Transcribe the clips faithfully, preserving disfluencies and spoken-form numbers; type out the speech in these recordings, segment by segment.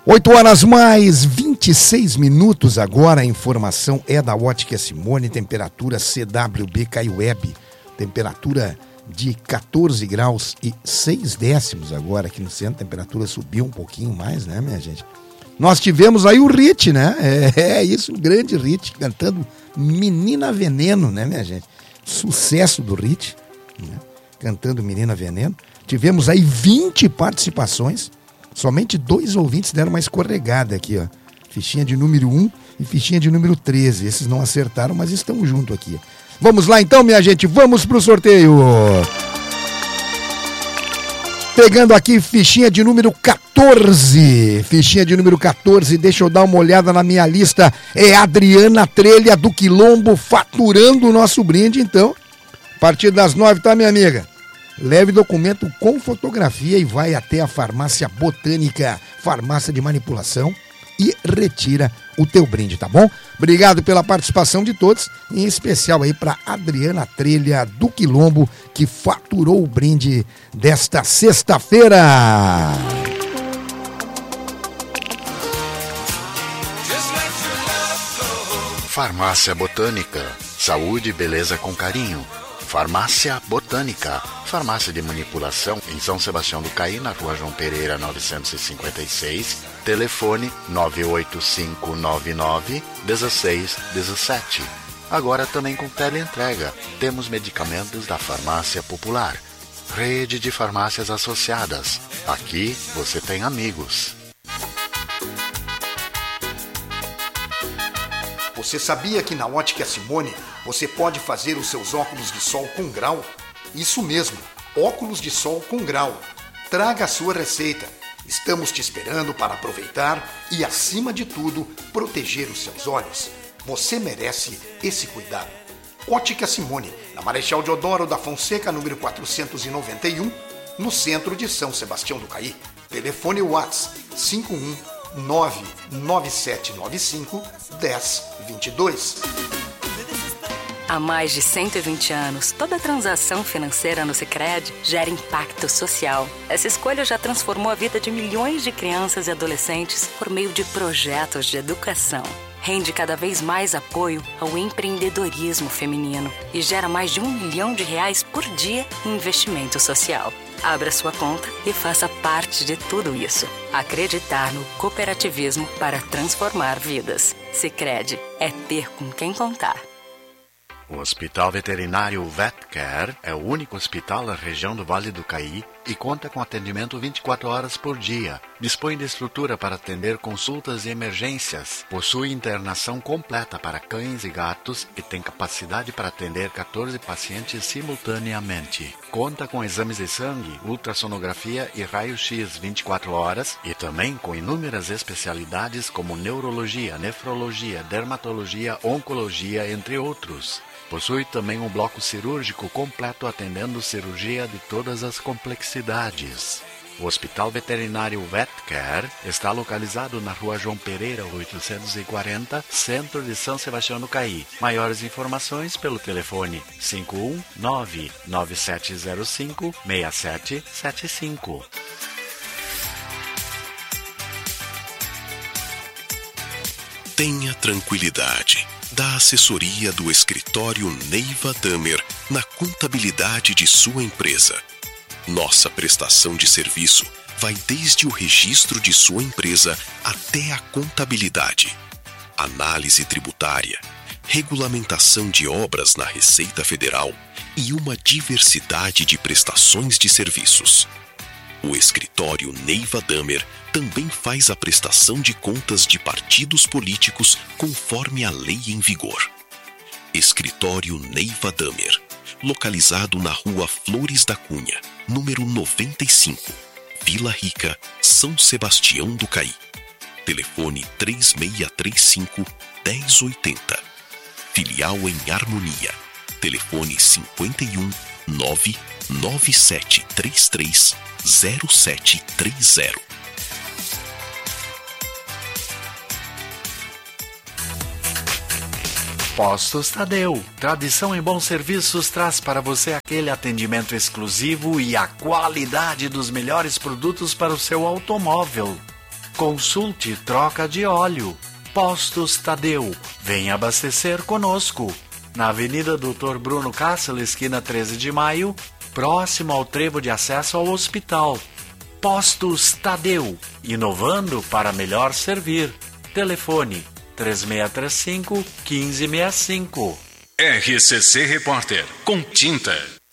oito horas mais vinte e seis minutos agora, a informação é da Ótica Simone, temperatura C W B Caiweb, temperatura de quatorze graus e seis décimos agora aqui no centro, a temperatura subiu um pouquinho mais, né, minha gente? Nós tivemos aí o Rit, né? É, é isso, o grande Rit, cantando Menina Veneno, né, minha gente? Sucesso do Rit, né? Cantando Menina Veneno. Tivemos aí vinte participações. Somente dois ouvintes deram uma escorregada aqui, ó. Fichinha de número um e fichinha de número treze. Esses não acertaram, mas estão junto aqui. Vamos lá então, minha gente, vamos pro sorteio. Pegando aqui fichinha de número quatorze. Fichinha de número quatorze, deixa eu dar uma olhada na minha lista. É Adriana Trelha do Quilombo faturando o nosso brinde, então. A partir das nove, tá, minha amiga? Leve documento com fotografia e vai até a Farmácia Botânica, farmácia de manipulação, e retira o teu brinde, tá bom? Obrigado pela participação de todos, em especial aí para Adriana Trelha do Quilombo, que faturou o brinde desta sexta-feira. Farmácia Botânica, saúde e beleza com carinho. Farmácia Botânica, farmácia de manipulação em São Sebastião do Caí, na rua João Pereira novecentos e cinquenta e seis, telefone nove oito cinco nove nove um seis um sete. Agora também com teleentrega, temos medicamentos da Farmácia Popular, rede de farmácias associadas. Aqui você tem amigos. Você sabia que na Ótica Simone você pode fazer os seus óculos de sol com grau? Isso mesmo, óculos de sol com grau. Traga a sua receita. Estamos te esperando para aproveitar e, acima de tudo, proteger os seus olhos. Você merece esse cuidado. Ótica Simone, na Marechal Deodoro da Fonseca, número quatrocentos e noventa e um, no centro de São Sebastião do Caí. Telefone WhatsApp cinco um nove nove sete nove cinco um zero dois dois. Há mais de cento e vinte anos, toda transação financeira no Sicredi gera impacto social. Essa escolha já transformou a vida de milhões de crianças e adolescentes por meio de projetos de educação. Rende cada vez mais apoio ao empreendedorismo feminino e gera mais de um milhão de reais por dia em investimento social. Abra sua conta e faça parte de tudo isso. Acreditar no cooperativismo para transformar vidas. Sicredi é ter com quem contar. O Hospital Veterinário VetCare é o único hospital na região do Vale do Caí e conta com atendimento vinte e quatro horas por dia. Dispõe de estrutura para atender consultas e emergências. Possui internação completa para cães e gatos e tem capacidade para atender quatorze pacientes simultaneamente. Conta com exames de sangue, ultrassonografia e raio-x vinte e quatro horas e também com inúmeras especialidades como neurologia, nefrologia, dermatologia, oncologia, entre outros. Possui também um bloco cirúrgico completo atendendo cirurgia de todas as complexidades. O Hospital Veterinário VetCare está localizado na rua João Pereira, oitocentos e quarenta, centro de São Sebastião do Caí. Maiores informações pelo telefone cinco um nove nove sete zero cinco seis sete sete cinco. Tenha tranquilidade. Da assessoria do escritório Neiva Damer na contabilidade de sua empresa. Nossa prestação de serviço vai desde o registro de sua empresa até a contabilidade, análise tributária, regulamentação de obras na Receita Federal e uma diversidade de prestações de serviços. O escritório Neiva Damer também faz a prestação de contas de partidos políticos conforme a lei em vigor. Escritório Neiva Damer, localizado na rua Flores da Cunha, número noventa e cinco, Vila Rica, São Sebastião do Caí. Telefone três seis três cinco, um zero oito zero. Filial em Harmonia. Telefone cinco um nove nove sete três três zero sete três zero. Postos Tadeu. Tradição em bons serviços traz para você aquele atendimento exclusivo e a qualidade dos melhores produtos para o seu automóvel. Consulte troca de óleo. Postos Tadeu. Venha abastecer conosco. Na Avenida doutor Bruno Kassel, esquina treze de maio, próximo ao trevo de acesso ao hospital. Postos Tadeu. Inovando para melhor servir. Telefone três seis três cinco, um cinco seis cinco. R C C Repórter, com tinta.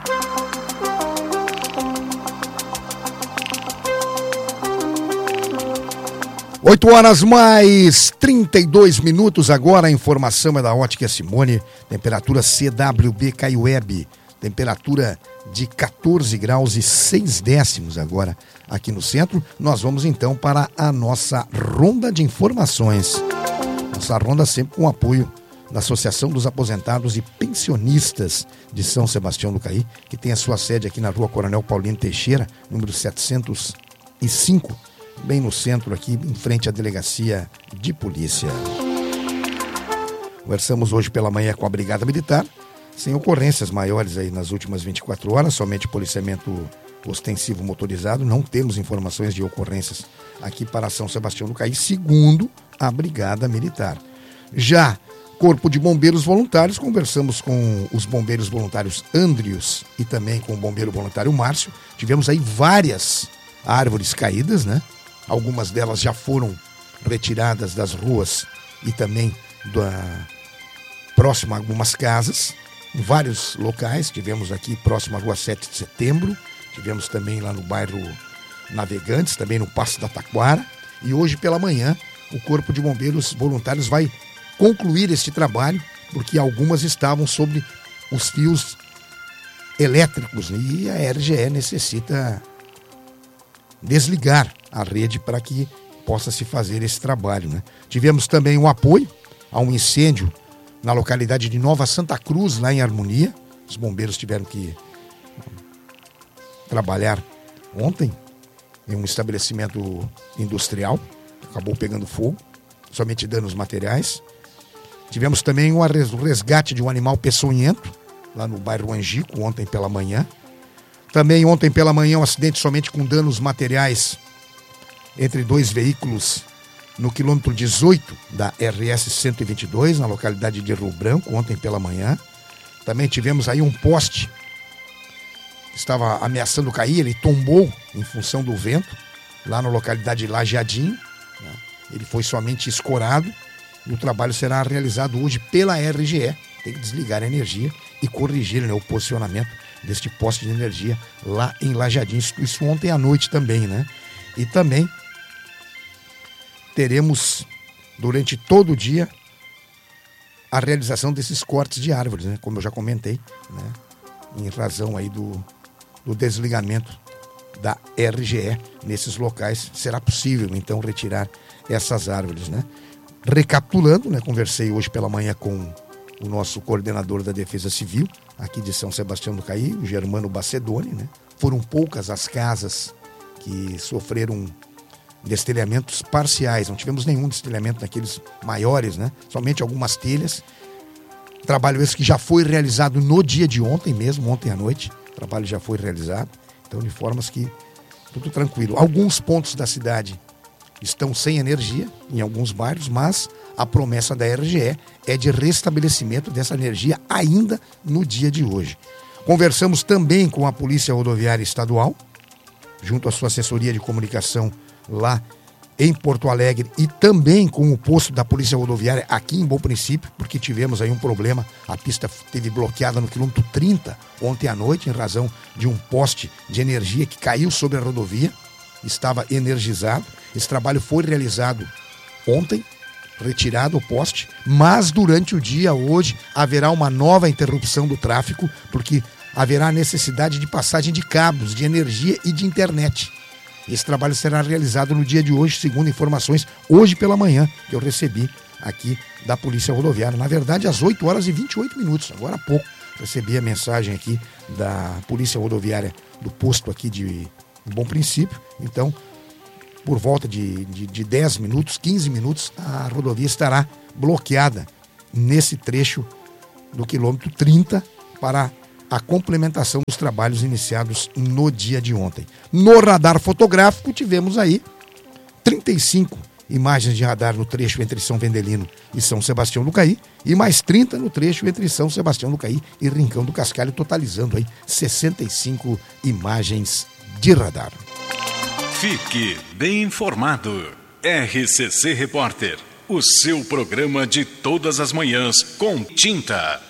oito horas mais trinta e dois minutos agora, a informação é da Ótica Simone, temperatura C W B CaiWeb, temperatura de catorze graus e seis décimos agora aqui no centro. Nós vamos então para a nossa ronda de informações. Nossa ronda sempre com apoio da Associação dos Aposentados e Pensionistas de São Sebastião do Caí, que tem a sua sede aqui na Rua Coronel Paulino Teixeira, número setecentos e cinco, bem no centro aqui, em frente à Delegacia de Polícia. Conversamos hoje pela manhã com a Brigada Militar, sem ocorrências maiores aí nas últimas vinte e quatro horas, somente policiamento ostensivo motorizado, não temos informações de ocorrências aqui para São Sebastião do Caí, segundo a Brigada Militar. Já Corpo de Bombeiros Voluntários, conversamos com os bombeiros voluntários Andrius e também com o bombeiro voluntário Márcio, tivemos aí várias árvores caídas, né? Algumas delas já foram retiradas das ruas e também da próximo a algumas casas, em vários locais. Tivemos aqui próximo à Rua sete de setembro, tivemos também lá no bairro Navegantes, também no Passo da Taquara. E hoje pela manhã o Corpo de Bombeiros Voluntários vai concluir este trabalho, porque algumas estavam sobre os fios elétricos e a R G E necessita desligar a rede para que possa se fazer esse trabalho, né? Tivemos também um apoio a um incêndio na localidade de Nova Santa Cruz, lá em Harmonia. Os bombeiros tiveram que trabalhar ontem em um estabelecimento industrial, acabou pegando fogo, somente danos materiais. Tivemos também o resgate de um animal peçonhento, lá no bairro Angico, ontem pela manhã. Também ontem pela manhã um acidente somente com danos materiais entre dois veículos no quilômetro dezoito da R S cento e vinte e dois, na localidade de Rio Branco, ontem pela manhã. Também tivemos aí um poste que estava ameaçando cair, ele tombou em função do vento, lá na localidade de Lajeadinho, né? Ele foi somente escorado e o trabalho será realizado hoje pela R G E. Tem que desligar a energia e corrigir, né, o posicionamento deste poste de energia lá em Lajeadinho. Isso ontem à noite também, né? E também teremos durante todo o dia a realização desses cortes de árvores, né? Como eu já comentei, né? Em razão aí do, do desligamento da R G E nesses locais, será possível então retirar essas árvores, né? Recapitulando, né? Conversei hoje pela manhã com o nosso coordenador da Defesa Civil, aqui de São Sebastião do Caí, o Germano Bacedoni, né? Foram poucas as casas que sofreram destelhamentos parciais, não tivemos nenhum destelhamento naqueles maiores, né? Somente algumas telhas. Trabalho esse que já foi realizado no dia de ontem mesmo, ontem à noite, o trabalho já foi realizado, então de formas que tudo tranquilo. Alguns pontos da cidade estão sem energia, em alguns bairros, mas a promessa da R G E é de restabelecimento dessa energia ainda no dia de hoje. Conversamos também com a Polícia Rodoviária Estadual, junto à sua assessoria de comunicação lá em Porto Alegre, e também com o posto da Polícia Rodoviária aqui em Bom Princípio, porque tivemos aí um problema, a pista esteve bloqueada no quilômetro trinta ontem à noite, em razão de um poste de energia que caiu sobre a rodovia, estava energizado. Esse trabalho foi realizado ontem, retirado o poste, mas durante o dia hoje haverá uma nova interrupção do tráfego, porque haverá necessidade de passagem de cabos, de energia e de internet. Esse trabalho será realizado no dia de hoje, segundo informações, hoje pela manhã, que eu recebi aqui da Polícia Rodoviária. Na verdade, às oito horas e vinte e oito minutos, agora há pouco, recebi a mensagem aqui da Polícia Rodoviária do posto aqui de Bom Princípio. Então, por volta de, de, de dez minutos, quinze minutos, a rodovia estará bloqueada nesse trecho do quilômetro trinta para a complementação dos trabalhos iniciados no dia de ontem. No radar fotográfico tivemos aí trinta e cinco imagens de radar no trecho entre São Vendelino e São Sebastião do Caí e mais trinta no trecho entre São Sebastião do Caí e Rincão do Cascalho, totalizando aí sessenta e cinco imagens de radar. Fique bem informado. R C C Repórter, o seu programa de todas as manhãs com tinta.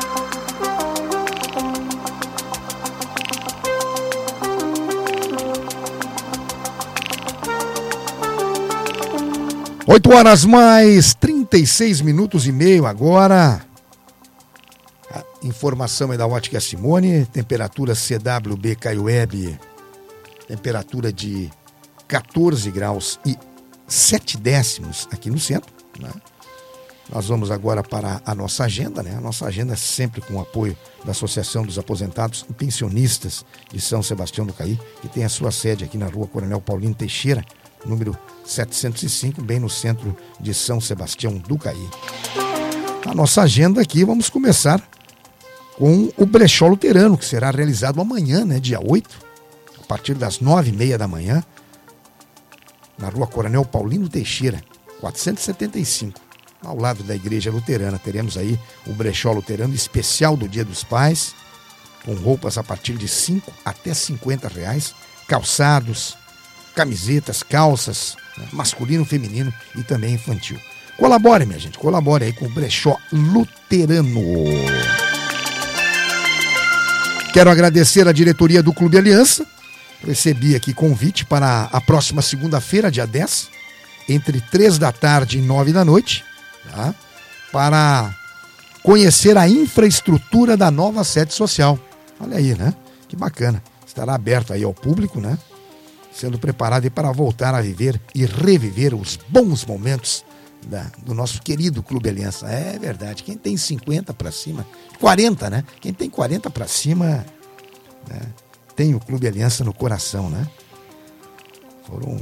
oito horas mais trinta e seis minutos e meio agora. A informação é da Ótica Simone, temperatura C W B CaiWeb, temperatura de quatorze graus e sete décimos aqui no centro, né? Nós vamos agora para a nossa agenda, né? A nossa agenda é sempre com o apoio da Associação dos Aposentados e Pensionistas de São Sebastião do Caí, que tem a sua sede aqui na rua Coronel Paulino Teixeira, número setecentos e cinco, bem no centro de São Sebastião do Caí. A nossa agenda aqui, vamos começar com o Brechó Luterano, que será realizado amanhã, né, dia oito, a partir das nove e meia da manhã, na rua Coronel Paulino Teixeira, quatrocentos e setenta e cinco, ao lado da Igreja Luterana. Teremos aí o Brechó Luterano especial do Dia dos Pais, com roupas a partir de cinco até cinquenta reais, calçados, camisetas, calças, né, masculino, feminino e também infantil. Colabore, minha gente, colabore aí com o Brechó Luterano. Quero agradecer a diretoria do Clube Aliança. Recebi aqui convite para a próxima segunda-feira, dia dez, entre três da tarde e nove da noite, tá? Para conhecer a infraestrutura da nova sede social. Olha aí, né? Que bacana. Estará aberto aí ao público, né? Sendo preparado aí para voltar a viver e reviver os bons momentos da, do nosso querido Clube Aliança. É verdade, quem tem cinquenta para cima, quarenta, né? Quem tem quarenta para cima, né, tem o Clube Aliança no coração, né? Foram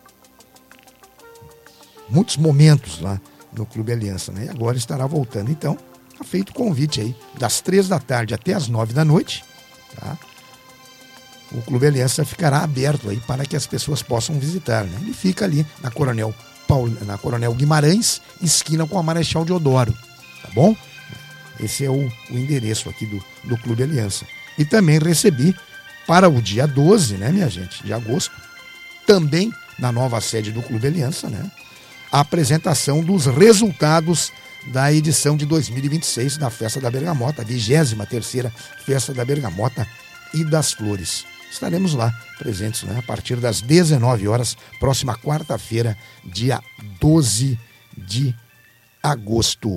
muitos momentos lá no Clube Aliança, né? E agora estará voltando. Então, tá feito o convite aí, das três da tarde até as nove da noite, tá? O Clube Aliança ficará aberto aí para que as pessoas possam visitar, né? Ele fica ali na Coronel, Paul... na Coronel Guimarães, esquina com a Marechal Deodoro, tá bom? Esse é o, o endereço aqui do, do Clube Aliança. E também recebi para o dia doze, né, minha gente, de agosto, também na nova sede do Clube Aliança, né, a apresentação dos resultados da edição de dois mil e vinte e seis da Festa da Bergamota, a vigésima terceira Festa da Bergamota e das Flores. Estaremos lá presentes, né, a partir das dezenove horas, próxima quarta-feira, dia doze de agosto.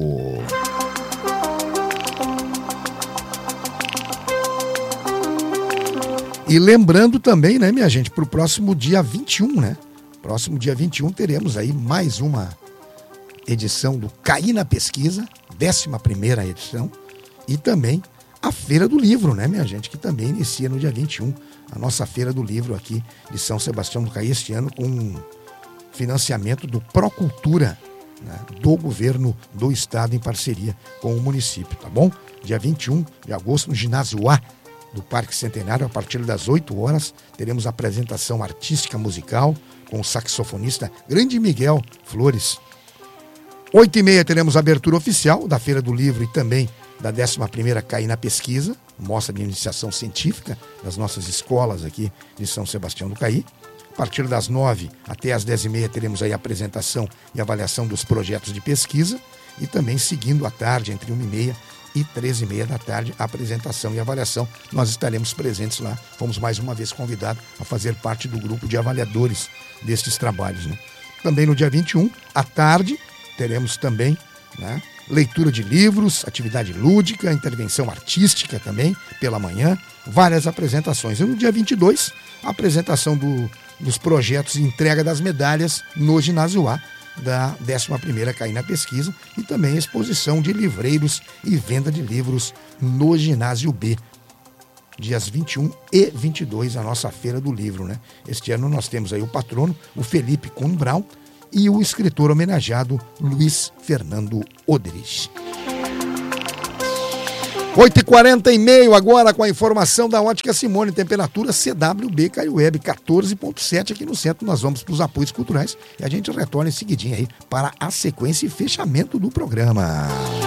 E lembrando também, né, minha gente, para o próximo dia vinte e um, né? Próximo dia vinte e um teremos aí mais uma edição do Caí na Pesquisa, décima primeira edição, e também a Feira do Livro, né, minha gente, que também inicia no dia vinte e um, a nossa Feira do Livro aqui de São Sebastião do Caí, este ano com financiamento do Procultura, né, do governo do estado em parceria com o município, tá bom? Dia vinte e um de agosto no ginásio A do Parque Centenário, a partir das oito horas, teremos a apresentação artística musical com o saxofonista Grande Miguel Flores. oito e meia teremos a abertura oficial da Feira do Livro e também da décima primeira Caí na Pesquisa, mostra de iniciação científica das nossas escolas aqui de São Sebastião do Caí. A partir das nove até as dez e meia teremos aí a apresentação e avaliação dos projetos de pesquisa e também seguindo à tarde, entre uma e meia e treze e meia da tarde, a apresentação e avaliação. Nós estaremos presentes lá. Fomos mais uma vez convidados a fazer parte do grupo de avaliadores destes trabalhos, né? Também no dia vinte e um, à tarde, teremos também, né, leitura de livros, atividade lúdica, intervenção artística também, pela manhã, várias apresentações. E no dia vinte e dois, a apresentação do, dos projetos e entrega das medalhas no ginásio A, da décima primeira Caí na Pesquisa, e também exposição de livreiros e venda de livros no ginásio B. Dias vinte e um e vinte e dois, a nossa Feira do Livro, né? Este ano nós temos aí o patrono, o Felipe Kuhn Braun, e o escritor homenageado Luiz Fernando Oderich. oito e quarenta e meio agora com a informação da Ótica Simone. Temperatura C W B Caio Web quatorze ponto sete aqui no centro. Nós vamos para os apoios culturais e a gente retorna em seguidinho aí para a sequência e fechamento do programa.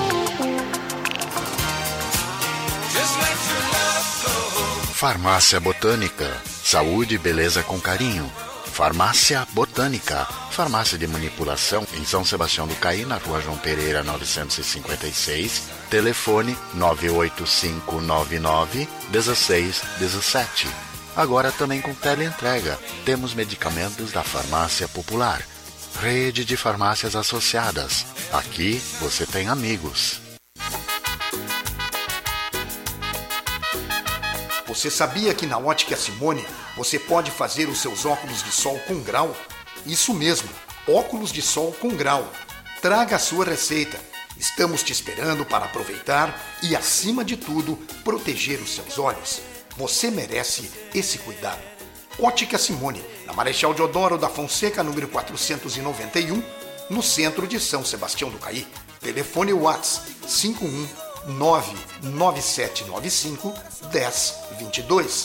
Farmácia Botânica. Saúde e beleza com carinho. Farmácia Botânica. Farmácia de manipulação em São Sebastião do Caí, na Rua João Pereira, novecentos e cinquenta e seis. Telefone nove oito cinco nove nove um seis um sete. Agora também com teleentrega. Temos medicamentos da Farmácia Popular. Rede de farmácias associadas. Aqui você tem amigos. Você sabia que na Ótica Simone você pode fazer os seus óculos de sol com grau? Isso mesmo, óculos de sol com grau. Traga a sua receita. Estamos te esperando para aproveitar e, acima de tudo, proteger os seus olhos. Você merece esse cuidado. Ótica Simone, na Marechal Deodoro da Fonseca, número quatrocentos e noventa e um, no centro de São Sebastião do Caí. Telefone WhatsApp cinco um nove nove sete nove cinco um zero dois dois.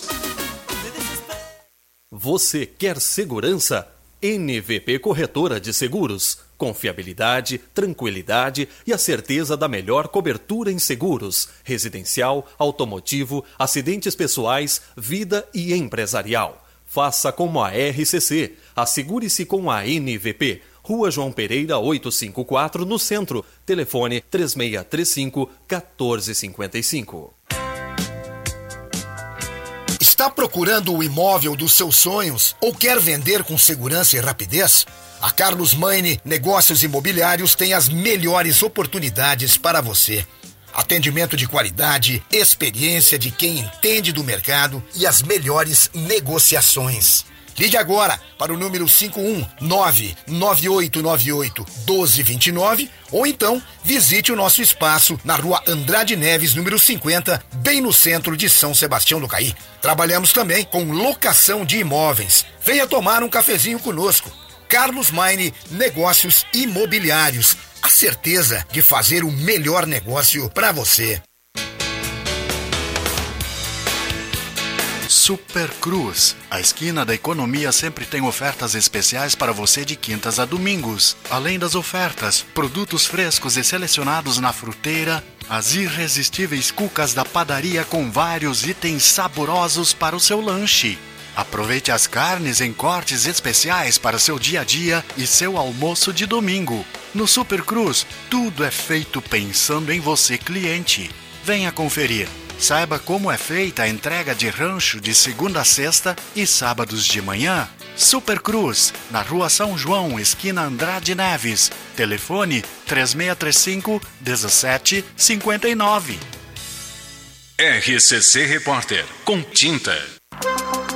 Você quer segurança? N V P Corretora de Seguros. Confiabilidade, tranquilidade e a certeza da melhor cobertura em seguros, residencial, automotivo, acidentes pessoais, vida e empresarial. Faça como a R C C. Assegure-se com a N V P. Rua João Pereira oitocentos e cinquenta e quatro, no centro. Telefone três seis três cinco, um quatro cinco cinco. Está procurando o imóvel dos seus sonhos ou quer vender com segurança e rapidez? A Carlos Maine Negócios Imobiliários tem as melhores oportunidades para você. Atendimento de qualidade, experiência de quem entende do mercado e as melhores negociações. Ligue agora para o número cinco um nove nove oito nove oito um dois dois nove ou então visite o nosso espaço na Rua Andrade Neves, número cinquenta, bem no centro de São Sebastião do Caí. Trabalhamos também com locação de imóveis. Venha tomar um cafezinho conosco. Carlos Maine Negócios Imobiliários. A certeza de fazer o melhor negócio para você. Super Cruz. A esquina da economia sempre tem ofertas especiais para você de quintas a domingos. Além das ofertas, produtos frescos e selecionados na fruteira, as irresistíveis cucas da padaria com vários itens saborosos para o seu lanche. Aproveite as carnes em cortes especiais para seu dia a dia e seu almoço de domingo. No Super Cruz, tudo é feito pensando em você, cliente. Venha conferir. Saiba como é feita a entrega de rancho de segunda a sexta e sábados de manhã. Super Cruz, na Rua São João, esquina Andrade Neves. Telefone três seis três cinco, um sete cinco nove. R C C Repórter, com tinta.